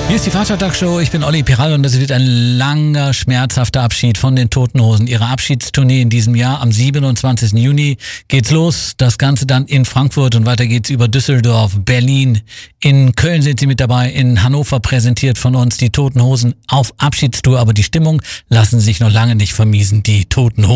Hier ist die Vatertag-Show, ich bin Olli Piral und das wird ein langer, schmerzhafter Abschied von den Toten Hosen. Ihre Abschiedstournee in diesem Jahr, am 27. Juni geht's los. Das Ganze dann in Frankfurt und weiter geht's über Düsseldorf, Berlin. In Köln sind sie mit dabei, in Hannover präsentiert von uns die Toten Hosen auf Abschiedstour. Aber die Stimmung lassen sich noch lange nicht vermiesen, die Toten Hosen.